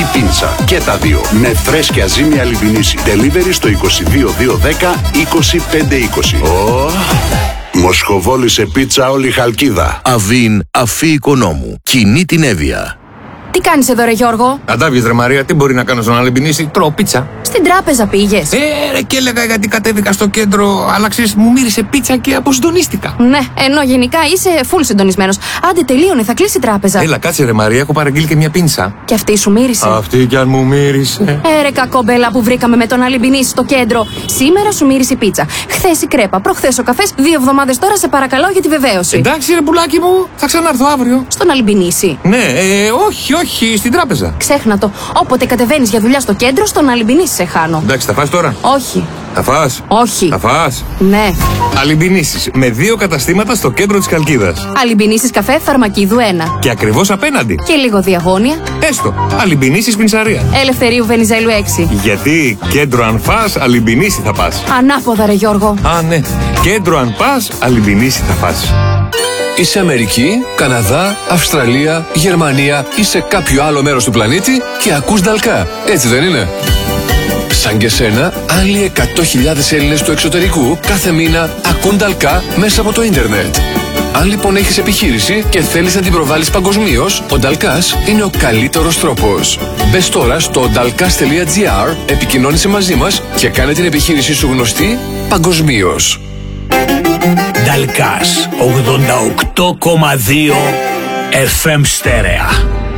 πίτσα. Και τα δύο με φρέσκια ζύμη Αλιμπινίση. Delivery στο 22210 25520. Μοσχοβόλη σε πίτσα όλη Χαλκίδα. Αβίν Αφή Οικονόμου. Κινεί την Εύβοια. Τι κάνεις εδώ ρε Γιώργο? Αντάβιες ρε Μαρία, τι μπορεί να κάνω στον Αλιμπινίση? Τρώω πίτσα. Στην τράπεζα πήγες? Ρε και έλεγα γιατί κατέβηκα στο κέντρο, αλλά ξέρεις, μου μύρισε πίτσα και αποσυντονίστηκα. Ναι, ενώ γενικά είσαι full συντονισμένος. Άντε τελείωνε, θα κλείσει η τράπεζα. Έλα κάτσε ρε Μαρία, έχω παραγγείλει και μια πίνσα. Και αυτή σου μύρισε? Αυτή κι αν μου μύρισε. Ρε κακόμπελα που βρήκαμε με τον Αλιμπινίση στο κέντρο. Σήμερα σου μύρισε η πίτσα. Χθες η κρέπα, προχθές ο καφές, 2 εβδομάδες τώρα σε παρακαλώ για τη βεβαίωση. Εντάξει ρε πουλάκι μου, θα ξανάρθω αύριο. Στον Αλιμπινίση? Ναι, όχι, στην τράπεζα. Ξέχνα το. Όποτε κατεβαίνεις για δουλειά στο κέντρο, στον Αλιμπινίση σε χάνω. Εντάξει, θα φας τώρα? Όχι. Θα φας? Όχι. Θα φας? Ναι. Αλιμπινίσεις με 2 καταστήματα στο κέντρο της Χαλκίδας. Αλιμπινίσεις καφέ Φαρμακίδου 1. Και ακριβώς απέναντι. Και λίγο διαγώνια. Έστω. Αλιμπινίσεις πινσαρία. Ελευθερίου Βενιζέλου 6. Γιατί κέντρο αν φας, Αλιμπινίση θα πας. Ανάποδα ρε Γιώργο. Α, ναι. Κέντρο αν πας, Αλιμπινίση θα πας. Είσαι Αμερική, Καναδά, Αυστραλία, Γερμανία ή σε κάποιο άλλο μέρος του πλανήτη και ακούς Νταλκά. Έτσι δεν είναι? Σαν και σένα, άλλοι 100.000 Έλληνες του εξωτερικού κάθε μήνα ακούν Νταλκά μέσα από το ίντερνετ. Αν λοιπόν έχεις επιχείρηση και θέλεις να την προβάλλεις παγκοσμίως, ο Νταλκάς είναι ο καλύτερος τρόπος. Μπες τώρα στο dalkas.gr, επικοινώνησε μαζί μας και κάνε την επιχείρησή σου γνωστή παγκοσμίως. Dalkas 88,2 FM στέρεα.